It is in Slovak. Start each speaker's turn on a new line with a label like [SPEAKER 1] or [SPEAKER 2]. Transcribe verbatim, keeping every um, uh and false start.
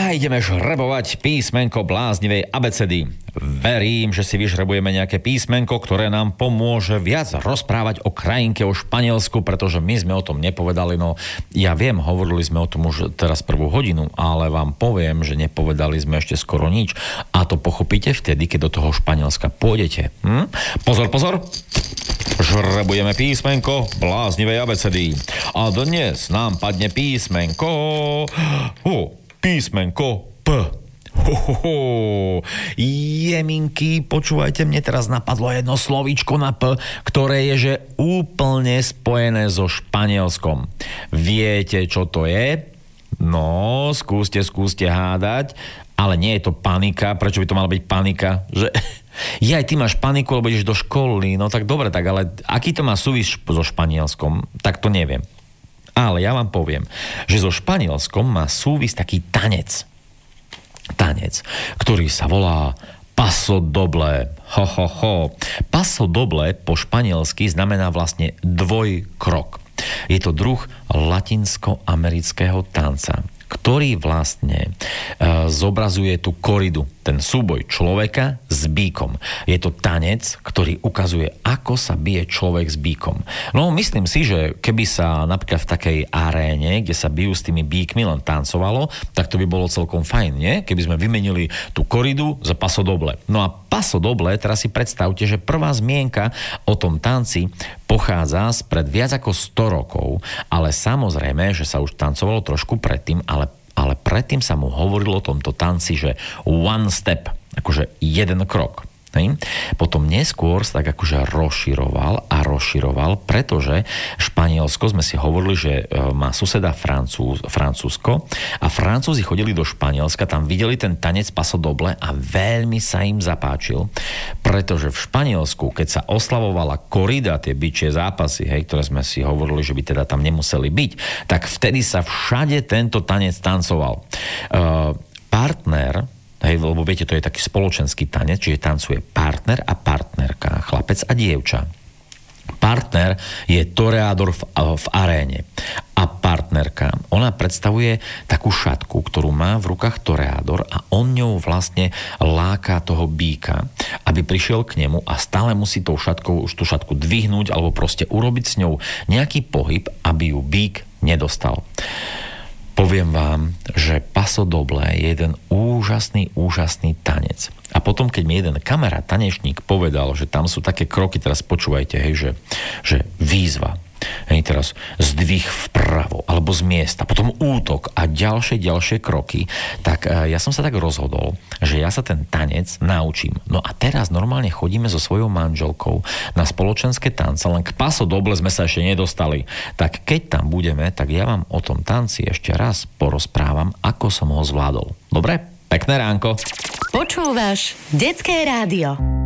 [SPEAKER 1] A ideme žrebovať písmenko bláznivej abecedy. Verím, že si vyžrebujeme nejaké písmenko, ktoré nám pomôže viac rozprávať o krajinke, o Španielsku, pretože my sme o tom nepovedali. No, ja viem, hovorili sme o tom už teraz prvú hodinu, ale vám poviem, že nepovedali sme ešte skoro nič. A to pochopíte vtedy, keď do toho Španielska pôjdete. Hm? Pozor, pozor! Žrebujeme písmenko bláznivej abecedy. A dnes nám padne písmenko... Oh, písmenko P. Ho, ho, ho. Jeminky, počúvajte, mne teraz napadlo jedno slovíčko na P, ktoré je že úplne spojené so Španielskom. Viete, čo to je? No, skúste, skúste hádať, ale nie je to panika. Prečo by to mala byť panika? Že... Jaj, ty máš paniku, lebo ideš do školy. No tak dobre, tak ale aký to má súvis so Španielskom? Tak to neviem. Ale ja vám poviem, že so Španielskom má súvis taký tanec. Tanec, ktorý sa volá Paso Doble. Ho, ho, ho. Paso Doble po španielsky znamená vlastne dvojkrok. Je to druh latinsko-amerického tanca, ktorý vlastne e, zobrazuje tú koridu, ten súboj človeka s bíkom. Je to tanec, ktorý ukazuje, ako sa bije človek s bíkom. No, myslím si, že keby sa napríklad v takej aréne, kde sa bijú s tými bíkmi, len tancovalo, tak to by bolo celkom fajn, nie? Keby sme vymenili tú koridu za Paso Doble. No a Paso Doble, teraz si predstavte, že prvá zmienka o tom tanci pochádza spred viac ako sto rokov, ale samozrejme, že sa už tancovalo trošku predtým, ale ale predtým sa mu hovorilo o tomto tanci, že one step, akože jeden krok. Hej. Potom neskôr sa tak akože rozširoval a rozširoval, pretože Španielsko, sme si hovorili, že má suseda Francúz, Francúzsko a Francúzi chodili do Španielska, tam videli ten tanec Paso Doble a veľmi sa im zapáčil, pretože v Španielsku, keď sa oslavovala korida, tie bičie zápasy, hej, ktoré sme si hovorili, že by teda tam nemuseli byť, tak vtedy sa všade tento tanec tancoval. Uh, partner Hej, lebo viete, to je taký spoločenský tanec, čiže tancuje partner a partnerka, chlapec a dievča. Partner je toreador v, v aréne a partnerka, ona predstavuje takú šatku, ktorú má v rukách toreador a on ňou vlastne láka toho bíka, aby prišiel k nemu a stále musí tou šatkou už tú šatku dvihnúť alebo proste urobiť s ňou nejaký pohyb, aby ju bík nedostal. Poviem vám, že Paso Doble je jeden úžasný, úžasný tanec. A potom, keď mi jeden kamarát, tanečník, povedal, že tam sú také kroky, teraz počúvajte, hej, že, že výzva, hej, teraz zdvih vpravo, alebo z miesta, potom útok a ďalšie, ďalšie kroky, tak ja som sa tak rozhodol, že ja sa ten tanec naučím. No a teraz normálne chodíme so svojou manželkou na spoločenské tance, len k Paso Doble sme sa ešte nedostali. Tak keď tam budeme, tak ja vám o tom tanci ešte raz porozprávam, ako som ho zvládol. Dobre? Pekné ránko.
[SPEAKER 2] Počúvaš Detské rádio.